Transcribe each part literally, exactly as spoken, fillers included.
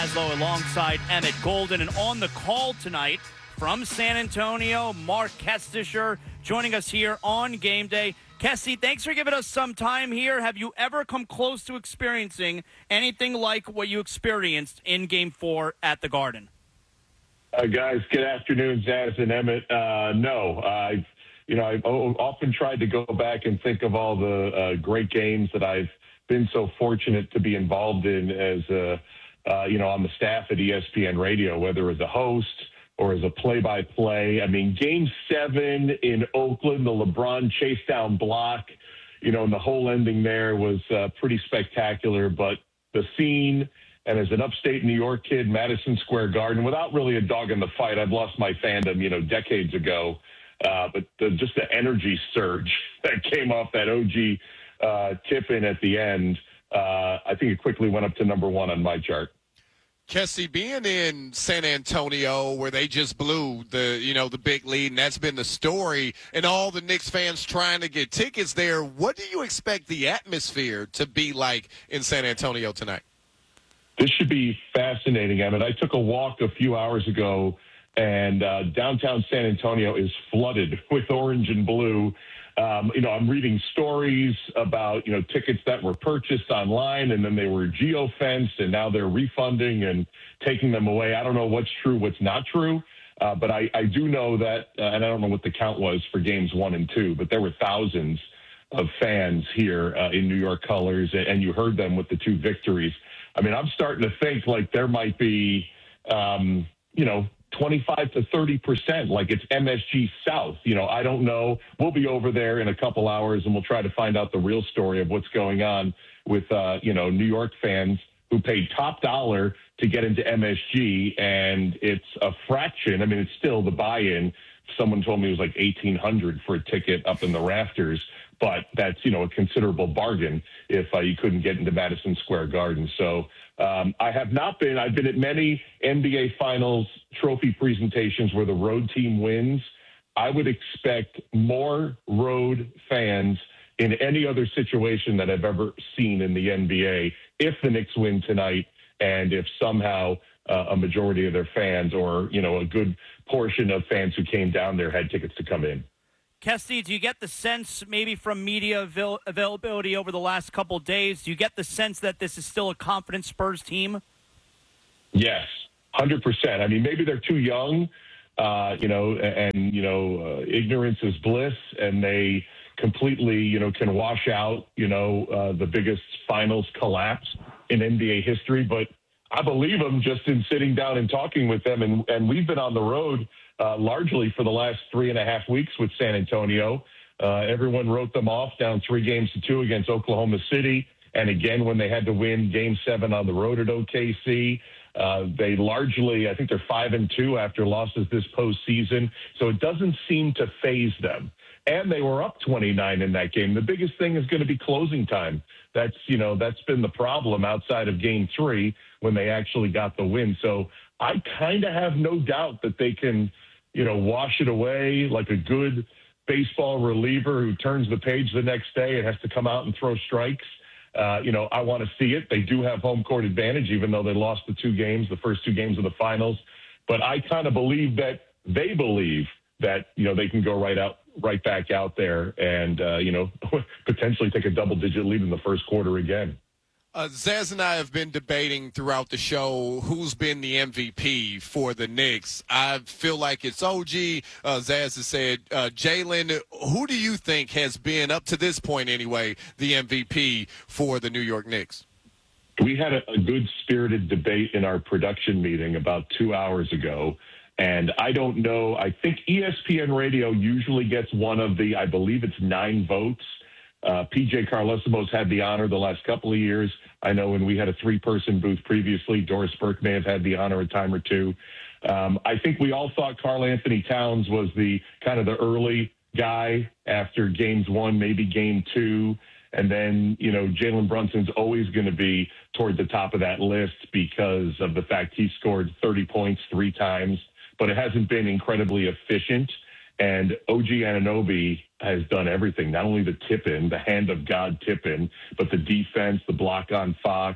Laszlo alongside Emmett Golden, and on the call tonight from San Antonio, Mark Kestisher joining us here on Game Day. Kessie, thanks for giving us some time here. Have you ever come close to experiencing anything like what you experienced in Game Four at the Garden? Uh, guys, good afternoon, Zaz and Emmett. Uh, no, I've you know I've often tried to go back and think of all the uh, great games that I've been so fortunate to be involved in as a Uh, you know, on the staff at E S P N Radio, whether as a host or as a play-by-play. I mean, Game seven in Oakland, the LeBron chase-down block, you know, and the whole ending there was uh, pretty spectacular. But the scene, and as an upstate New York kid, Madison Square Garden, without really a dog in the fight, I've lost my fandom, you know, decades ago. Uh, but the, just the energy surge that came off that O G uh, tip-in at the end, Uh, I think it quickly went up to number one on my chart. Kessie, being in San Antonio where they just blew the, you know, the big lead, and that's been the story, and all the Knicks fans trying to get tickets there, what do you expect the atmosphere to be like in San Antonio tonight? This should be fascinating, Emmett. I took a walk a few hours ago, and uh, downtown San Antonio is flooded with orange and blue. Um, you know, I'm reading stories about, you know, tickets that were purchased online and then they were geo-fenced and now they're refunding and taking them away. I don't know what's true, what's not true. Uh, but I, I do know that, uh, and I don't know what the count was for games one and two, but there were thousands of fans here uh, in New York colors, and you heard them with the two victories. I mean, I'm starting to think like there might be, um, you know, twenty-five to thirty percent, like it's M S G South. You know, I don't know. We'll be over there in a couple hours, and we'll try to find out the real story of what's going on with, uh, you know, New York fans who paid top dollar to get into M S G, and it's a fraction. I mean, it's still the buy-in. Someone told me it was like eighteen hundred dollars for a ticket up in the rafters, but that's, you know, a considerable bargain if uh, you couldn't get into Madison Square Garden. So um, I have not been. I've been at many N B A Finals trophy presentations where the road team wins. I would expect more road fans in any other situation that I've ever seen in the N B A if the Knicks win tonight, and if somehow uh, a majority of their fans, or, you know, a good portion of fans who came down there had tickets to come in. Kessie, do you get the sense maybe from media avail- availability over the last couple of days, do you get the sense that this is still a confident Spurs team? Yes, one hundred percent. I mean, maybe they're too young, uh, you know, and, you know, uh, ignorance is bliss, and they completely, you know, can wash out, you know, uh, the biggest finals collapse in N B A history. But I believe them just in sitting down and talking with them. And, and we've been on the road uh, largely for the last three and a half weeks with San Antonio. Uh, everyone wrote them off, down three games to two against Oklahoma City. And again, when they had to win game seven on the road at O K C, uh, they largely, I think they're five and two after losses this postseason. So it doesn't seem to phase them. And they were up twenty-nine in that game. The biggest thing is going to be closing time. That's, you know, that's been the problem outside of game three when they actually got the win. So I kind of have no doubt that they can, you know, wash it away like a good baseball reliever who turns the page the next day and has to come out and throw strikes. Uh, you know, I want to see it. They do have home court advantage, even though they lost the two games, the first two games of the finals. But I kind of believe that they believe that, you know, they can go right out, right back out there and, uh, you know, potentially take a double-digit lead in the first quarter again. Uh, Zaz and I have been debating throughout the show who's been the M V P for the Knicks. I feel like it's O G. Uh, Zaz has said uh, Jalen. Who do you think has been, up to this point anyway, the M V P for the New York Knicks? We had a, a good-spirited debate in our production meeting about two hours ago. And I don't know. I think E S P N Radio usually gets one of the, I believe it's nine votes. Uh, P J Carlesimo's had the honor the last couple of years. I know when we had a three-person booth previously, Doris Burke may have had the honor a time or two. Um, I think we all thought Karl Anthony Towns was the kind of the early guy after games one, maybe game two. And then, you know, Jalen Brunson's always going to be toward the top of that list because of the fact he scored thirty points three times, but it hasn't been incredibly efficient. And O G Anunoby has done everything, not only the tip-in, the hand of God tip-in, but the defense, the block on Fox.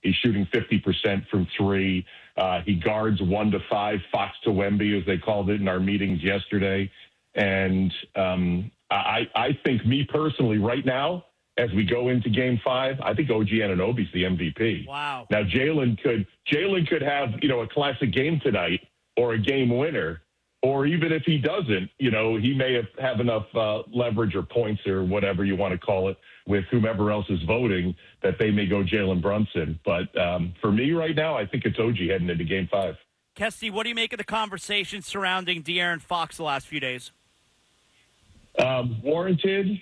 He's shooting fifty percent from three. Uh, he guards one to five, Fox to Wemby, as they called it in our meetings yesterday. And um, I, I think, me personally, right now, as we go into Game Five, I think O G Anunoby's the M V P. Wow. Now Jalen could Jalen could have you know a classic game tonight or a game winner, or even if he doesn't, you know he may have, have enough uh, leverage or points or whatever you want to call it with whomever else is voting that they may go Jalen Brunson. But um, for me right now, I think it's O G heading into Game Five. Kesty, what do you make of the conversation surrounding De'Aaron Fox the last few days? Um, warranted.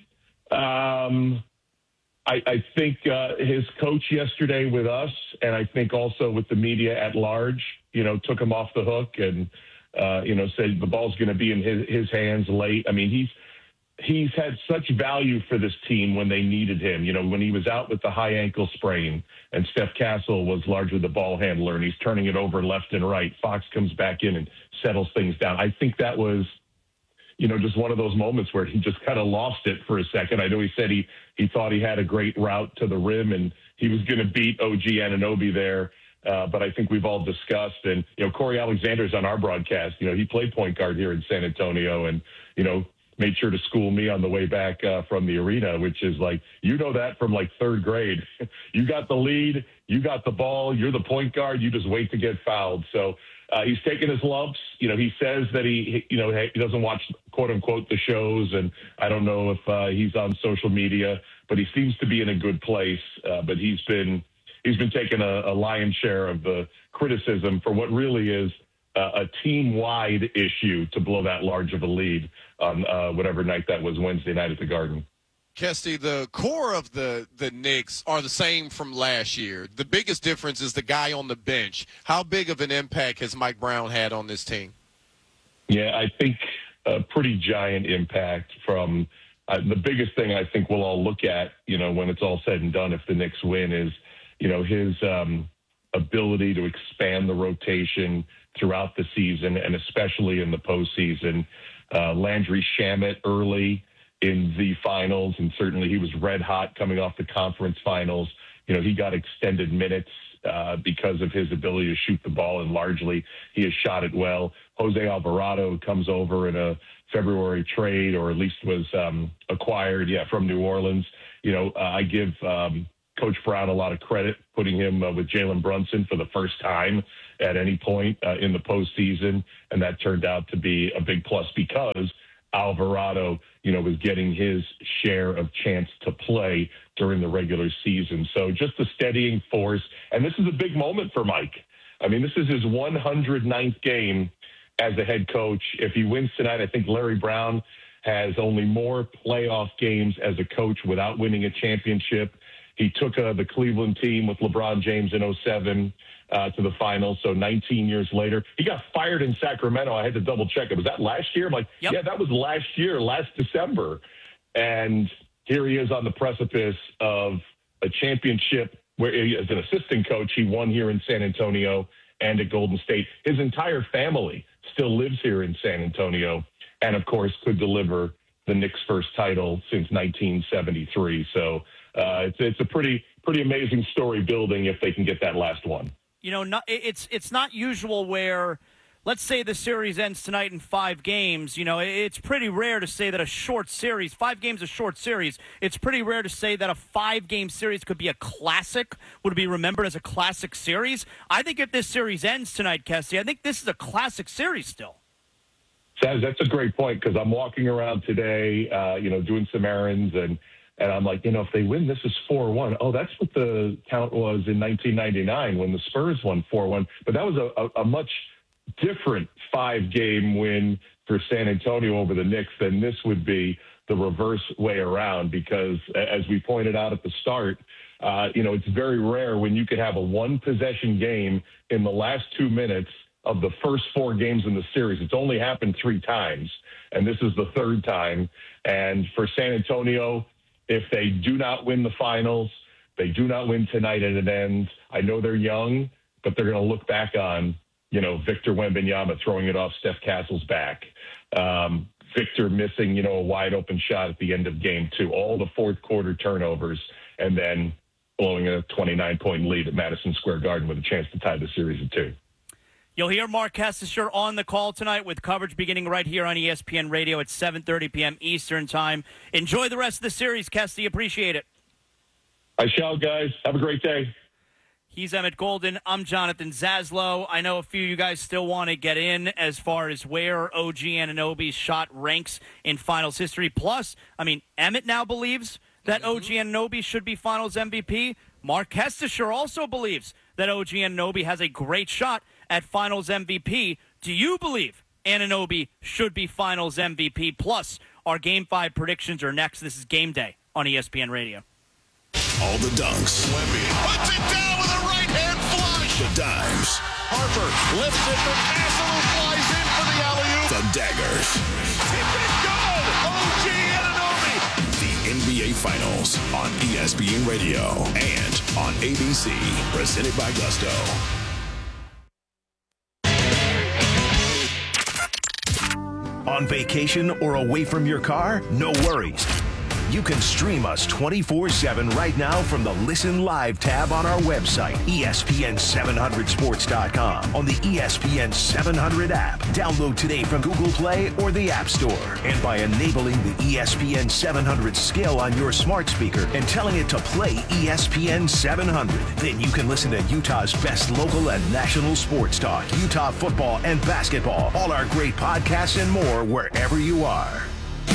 Um, I, I think uh, his coach yesterday with us, and I think also with the media at large, you know, took him off the hook and, uh, you know, said the ball's going to be in his, his hands late. I mean, he's he's had such value for this team when they needed him. You know, when he was out with the high ankle sprain and Steph Castle was largely the ball handler and he's turning it over left and right, Fox comes back in and settles things down. I think that was, you know, just one of those moments where he just kind of lost it for a second. I know he said he, he thought he had a great route to the rim and he was going to beat O G Anunoby there. Uh, but I think we've all discussed, and, you know, Corey Alexander's on our broadcast. You know, he played point guard here in San Antonio and, you know, made sure to school me on the way back uh, from the arena, which is like, you know, that from like third grade. You got the lead, you got the ball, you're the point guard, you just wait to get fouled. So, Uh, he's taking his lumps. You know, he says that he, you know, he doesn't watch, quote unquote, the shows. And I don't know if uh, he's on social media, but he seems to be in a good place. Uh, but he's been, he's been taking a, a lion's share of the criticism for what really is uh, a team-wide issue to blow that large of a lead on uh, whatever night that was, Wednesday night at the Garden. Kesty, the core of the, the Knicks are the same from last year. The biggest difference is the guy on the bench. How big of an impact has Mike Brown had on this team? Yeah, I think a pretty giant impact from uh, the biggest thing I think we'll all look at, you know, when it's all said and done, if the Knicks win, is, you know, his um, ability to expand the rotation throughout the season and especially in the postseason. Uh, Landry Shamet early in the finals, and certainly he was red hot coming off the conference finals. You know, he got extended minutes uh, because of his ability to shoot the ball, and largely he has shot it well. Jose Alvarado comes over in a February trade, or at least was um, acquired, yeah, from New Orleans. You know, uh, I give um, Coach Brown a lot of credit, putting him uh, with Jalen Brunson for the first time at any point uh, in the postseason, and that turned out to be a big plus because Alvarado, you know, was getting his share of chance to play during the regular season. So just a steadying force. And this is a big moment for Mike. I mean, this is his one hundred ninth game as a head coach. If he wins tonight, I think Larry Brown has only more playoff games as a coach without winning a championship. He took uh, the Cleveland team with LeBron James in oh seven uh, to the finals. So nineteen years later, he got fired in Sacramento. I had to double check it. Was that last year? I'm like, yep. Yeah, that was last year, last December. And here he is on the precipice of a championship where, as an assistant coach, he won here in San Antonio and at Golden State. His entire family still lives here in San Antonio and, of course, could deliver the Knicks' first title since nineteen seventy-three. So uh, it's, it's a pretty pretty amazing story building if they can get that last one. You know, not, it's it's not usual where, let's say the series ends tonight in five games. You know, it's pretty rare to say that a short series, five games a short series, it's pretty rare to say that a five-game series could be a classic, would be remembered as a classic series. I think if this series ends tonight, Kesty, I think this is a classic series still. That's a great point because I'm walking around today, uh, you know, doing some errands, and and I'm like, you know, if they win, this is four one. Oh, that's what the count was in nineteen ninety-nine when the Spurs won four one. But that was a, a, a much different five-game win for San Antonio over the Knicks than this would be the reverse way around because, as we pointed out at the start, uh, you know, it's very rare when you could have a one-possession game in the last two minutes of the first four games in the series. It's only happened three times, and this is the third time. And for San Antonio, if they do not win the finals, they do not win tonight and it ends, I know they're young, but they're going to look back on, you know, Victor Wembanyama throwing it off Steph Castle's back, um, Victor missing, you know, a wide open shot at the end of game two, all the fourth quarter turnovers, and then blowing a twenty-nine point lead at Madison Square Garden with a chance to tie the series at two. You'll hear Mark Kestisher on the call tonight with coverage beginning right here on E S P N Radio at seven thirty p.m. Eastern Time. Enjoy the rest of the series, Kesty. Appreciate it. I shall, guys. Have a great day. He's Emmett Golden. I'm Jonathan Zaslow. I know a few of you guys still want to get in as far as where O G Anunoby's shot ranks in finals history. Plus, I mean, Emmett now believes that O G Anunoby should be finals M V P. Mark Kestisher also believes that O G Anunoby has a great shot at finals M V P. Do you believe Anunoby should be finals M V P? Plus, our Game five predictions are next. This is Game Day on E S P N Radio. All the dunks. Wemby puts it down with a right-hand flush. The dimes. Harper lifts it for Castle, who flies in for the alley-oop. The daggers. Tip it good. O G Anunoby. The N B A Finals on E S P N Radio and on A B C. Presented by Gusto. On vacation or away from your car? No worries. You can stream us twenty-four seven right now from the Listen Live tab on our website, E S P N seven hundred sports dot com, on the E S P N seven hundred app. Download today from Google Play or the App Store. And by enabling the E S P N seven hundred skill on your smart speaker and telling it to play E S P N seven hundred, then you can listen to Utah's best local and national sports talk, Utah football and basketball, all our great podcasts and more wherever you are.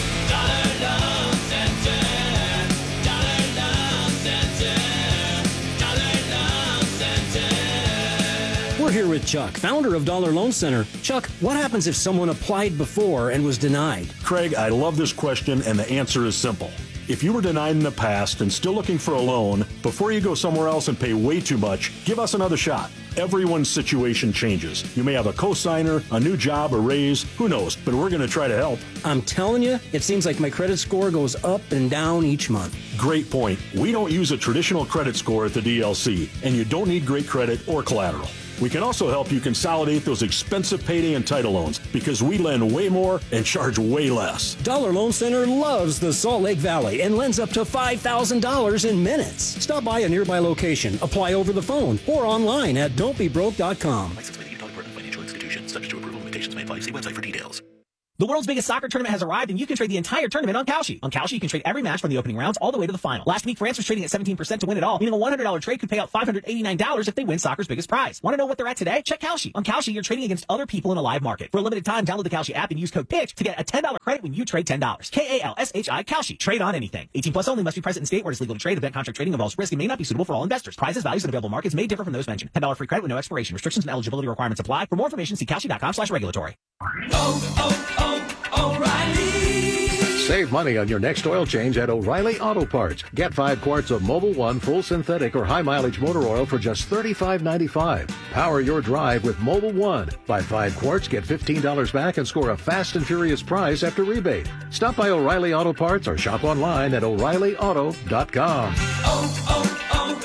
We're here with Chuck, founder of Dollar Loan Center. Chuck, what happens if someone applied before and was denied? Craig, I love this question, and the answer is simple. If you were denied in the past and still looking for a loan, before you go somewhere else and pay way too much, give us another shot. Everyone's situation changes. You may have a cosigner, a new job, a raise, who knows, but we're going to try to help. I'm telling you, it seems like my credit score goes up and down each month. Great point. We don't use a traditional credit score at the D L C, and you don't need great credit or collateral. We can also help you consolidate those expensive payday and title loans because we lend way more and charge way less. Dollar Loan Center loves the Salt Lake Valley and lends up to five thousand dollars in minutes. Stop by a nearby location, apply over the phone, or online at don't be broke dot com. License by the Utah Department of Financial Institutions, subject to approval, limitations may apply. See website for details. The world's biggest soccer tournament has arrived, and you can trade the entire tournament on Kalshi. On Kalshi, you can trade every match from the opening rounds all the way to the final. Last week, France was trading at seventeen percent to win it all, meaning a one hundred dollars trade could pay out five hundred eighty-nine dollars if they win soccer's biggest prize. Want to know what they're at today? Check Kalshi. On Kalshi, you're trading against other people in a live market. For a limited time, download the Kalshi app and use code PITCH to get a ten dollars credit when you trade ten dollars. K A L S H I, Kalshi. Trade on anything. eighteen plus only, must be present in state where it's legal to trade. Event contract trading involves risk and may not be suitable for all investors. Prizes, values, and available markets may differ from those mentioned. ten dollars free credit with no expiration. Restrictions and eligibility requirements apply. For more information, see Kalshi.com slash regulatory. Oh, oh, oh, O'Reilly. Save money on your next oil change at O'Reilly Auto Parts. Get five quarts of Mobil one full synthetic or high mileage motor oil for just thirty-five ninety-five. Power your drive with Mobil one. Buy five quarts, get fifteen dollars back, and score a fast and furious prize after rebate. Stop by O'Reilly Auto Parts or shop online at O'Reilly Auto dot com. Oh,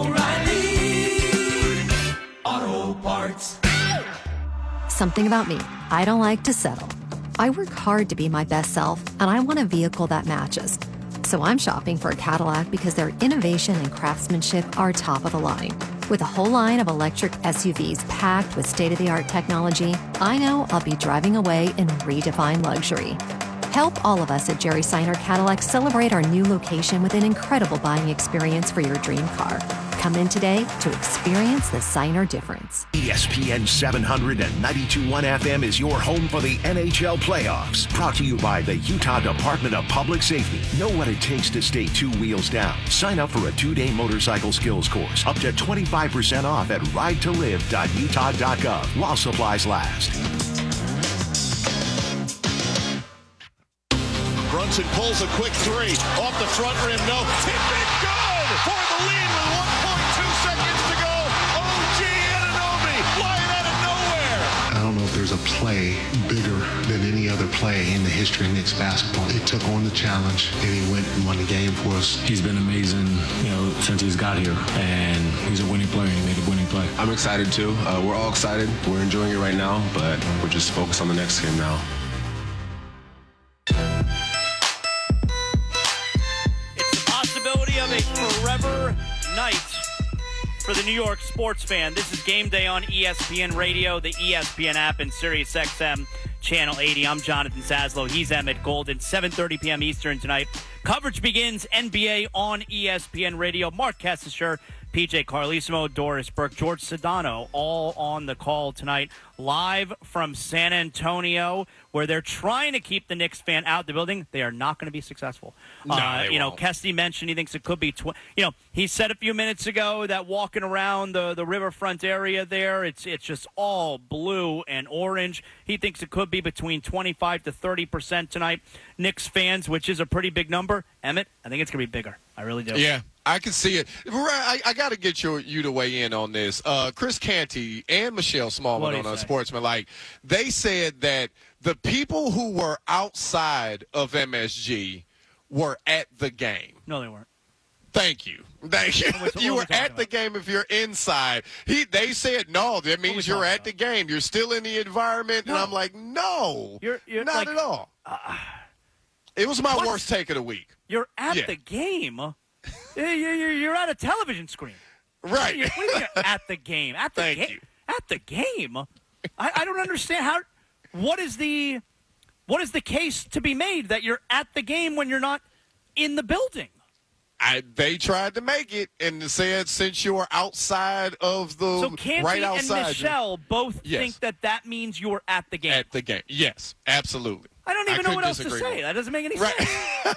oh, oh, O'Reilly Auto Parts. Something about me. I don't like to settle. I work hard to be my best self, and I want a vehicle that matches. So I'm shopping for a Cadillac because their innovation and craftsmanship are top of the line. With a whole line of electric S U Vs packed with state-of-the-art technology, I know I'll be driving away in redefined luxury. Help all of us at Jerry Seiner Cadillac celebrate our new location with an incredible buying experience for your dream car. Come in today to experience the Seiner difference. E S P N seven hundred and ninety-two point one F M is your home for the N H L playoffs. Brought to you by the Utah Department of Public Safety. Know what it takes to stay two wheels down. Sign up for a two-day motorcycle skills course. Up to twenty-five percent off at ride to live dot utah dot gov while supplies last. Brunson pulls a quick three. Off the front rim, no. Tip it good for the lead with one point two seconds to go. O G Anunoby flying out of nowhere. I don't know if there's a play bigger than any other play in the history of Knicks basketball. He took on the challenge, and he went and won the game for us. He's been amazing, you know, since he's got here, and he's a winning player, and he made a winning play. I'm excited, too. Uh, we're all excited. We're enjoying it right now, but we're just focused on the next game now. It's the possibility of a forever night for the New York sports fan. This is Game Day on E S P N Radio, the E S P N app, and Sirius X M Channel eighty. I'm Jonathan Saslow. He's Emmett Golden. seven thirty p.m. Eastern tonight. Coverage begins N B A on E S P N Radio. Mark Kessler, P J Carlesimo, Doris Burke, George Sedano, all on the call tonight, live from San Antonio, where they're trying to keep the Knicks fan out of the building. They are not going to be successful. No, uh, they you know, won't. Kesty mentioned he thinks it could be, tw- you know, he said a few minutes ago that walking around the, the riverfront area there, it's it's just all blue and orange. He thinks it could be between twenty-five to thirty percent tonight. Knicks fans, which is a pretty big number. Emmett, I think it's going to be bigger. I really do. Yeah. I can see it. I, I got to get your, you to weigh in on this. Uh, Chris Canty and Michelle Smallman on Unsportsman, like, they said that the people who were outside of M S G were at the game. No, they weren't. Thank you. Thank you. What, what you are we were talking at the about? game if you're inside. He, they said, no, that we means you're talking at the game. You're still in the environment. No. And I'm like, no, You're, you're not like, at all. Uh, It was my what? worst take of the week. You're at Yeah. the game. You're, you're, you're at a television screen. Right. You're, what do you mean you're at the game. At the Thank game. you. At the game. I, I don't understand how. What is the what is the case to be made that you're at the game when you're not in the building? I, they tried to make it and said since you are outside of the So Canty right and outside Michelle both Yes. think that that means you're at the game. at the game. Yes, absolutely. I don't even know couldn't what else to disagree say. more. That doesn't make any Right.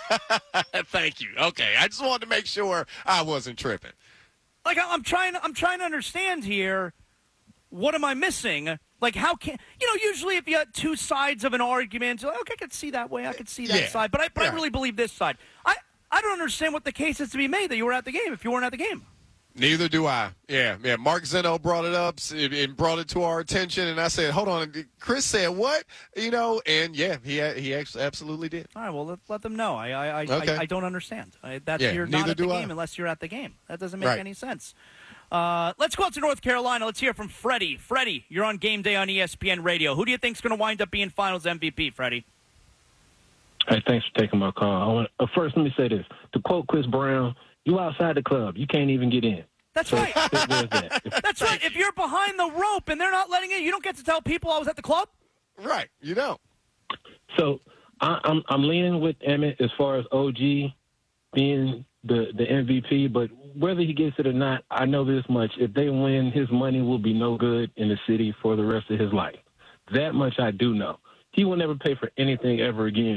sense. Thank you. Okay, I just wanted to make sure I wasn't tripping. Like I- I'm trying, I'm trying to understand here. What am I missing? Like how can you know? Usually, if you had two sides of an argument, you're like, okay, I could see that way, I could see that Yeah. side, but I, but I Right. really believe this side. I, I don't understand what the case is to be made that you were at the game if you weren't at the game. Neither do I. Yeah, yeah. Mark Zeno brought it up and brought it to our attention, and I said, "Hold on." Chris said, "What?" You know, and yeah, he he actually absolutely did. All right, well let, let them know. I I, I, Okay. I, I don't understand. I, that's Yeah, you're not neither at the do I. game unless you're at the game. That doesn't make Right. any sense. Uh, let's go out to North Carolina. Let's hear from Freddie. Freddie, you're on Game Day on E S P N Radio. Who do you think's going to wind up being Finals M V P, Freddie? Hey, thanks for taking my call. I want uh, first, let me say this. To quote Chris Brown, you outside the club. You can't even get in. That's So, right. there- there's that. That's right. If you're behind the rope and they're not letting you, you don't get to tell people I was at the club. Right. You don't. So I, I'm I'm leaning with Emmett as far as O G being the, the M V P, but whether he gets it or not, I know this much. If they win, his money will be no good in the city for the rest of his life. That much I do know. He will never pay for anything ever again.